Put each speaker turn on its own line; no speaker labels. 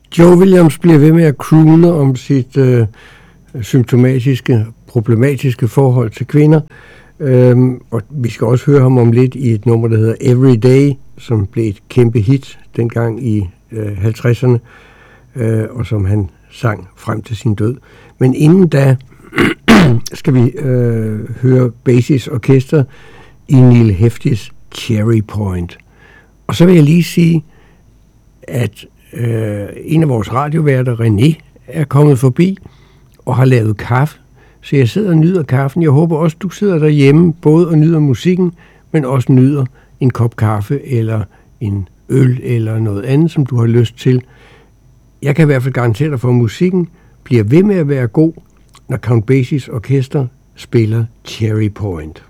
Joe Williams bliver ved med at croone om sit symptomatiske, problematiske forhold til kvinder. Og vi skal også høre ham om lidt i et nummer, der hedder Every Day, som blev et kæmpe hit dengang i 50'erne, og som han sang frem til sin død. Men inden da skal vi høre Basis Orkester i Neil Heftis Cherry Point. Og så vil jeg lige sige, at en af vores radioværter, René, er kommet forbi og har lavet kaffe. Så jeg sidder og nyder kaffen. Jeg håber også, du sidder derhjemme, både og nyder musikken, men også nyder en kop kaffe eller en øl eller noget andet, som du har lyst til. Jeg kan i hvert fald garantere dig for, at musikken bliver ved med at være god, når Count Basie's orkester spiller Cherry Point.